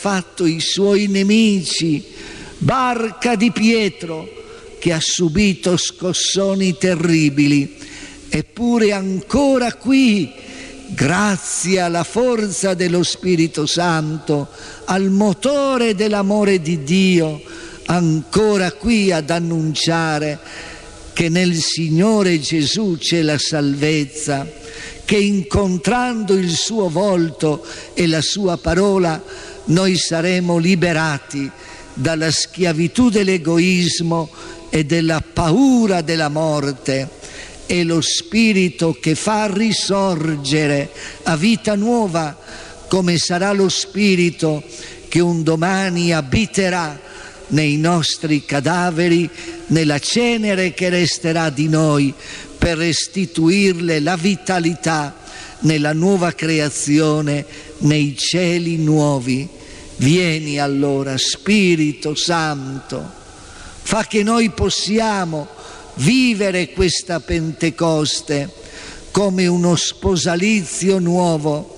fatto i suoi nemici, barca di Pietro che ha subito scossoni terribili, eppure ancora qui, grazie alla forza dello Spirito Santo, al motore dell'amore di Dio, ancora qui ad annunciare che nel Signore Gesù c'è la salvezza, che incontrando il suo volto e la sua parola noi saremo liberati dalla schiavitù dell'egoismo e della paura della morte. È lo Spirito che fa risorgere a vita nuova, come sarà lo Spirito che un domani abiterà nei nostri cadaveri, nella cenere che resterà di noi, per restituirle la vitalità nella nuova creazione, nei cieli nuovi. Vieni allora, Spirito Santo, fa che noi possiamo vivere questa Pentecoste come uno sposalizio nuovo,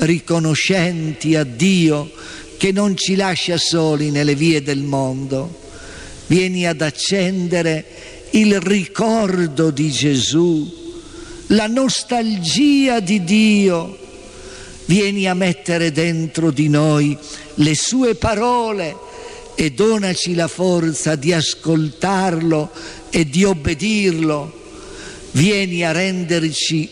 riconoscenti a Dio che non ci lascia soli nelle vie del mondo. Vieni ad accendere il ricordo di Gesù, la nostalgia di Dio. Vieni a mettere dentro di noi le sue parole e donaci la forza di ascoltarlo e di obbedirlo. Vieni a renderci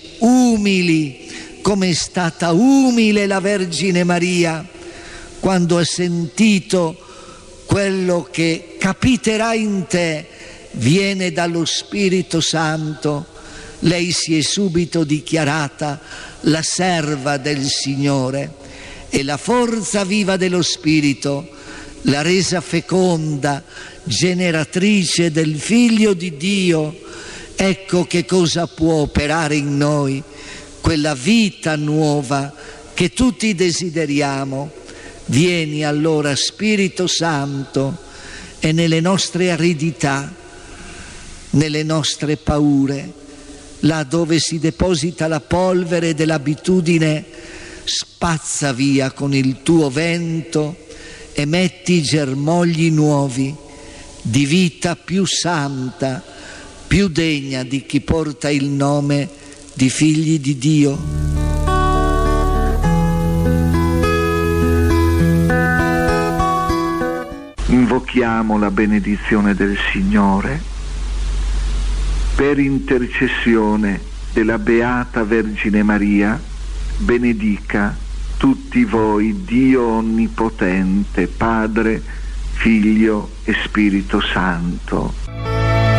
umili, come è stata umile la Vergine Maria quando ha sentito quello che capiterà in te viene dallo Spirito Santo. Lei si è subito dichiarata la serva del Signore e la forza viva dello Spirito l'ha resa feconda, generatrice del Figlio di Dio. Ecco che cosa può operare in noi, quella vita nuova che tutti desideriamo. Vieni allora, Spirito Santo, e nelle nostre aridità, nelle nostre paure, là dove si deposita la polvere dell'abitudine, spazza via con il tuo vento e metti germogli nuovi di vita più santa, più degna di chi porta il nome di figli di Dio. Invochiamo la benedizione del Signore. Per intercessione della Beata Vergine Maria, benedica tutti voi Dio Onnipotente, Padre, Figlio e Spirito Santo.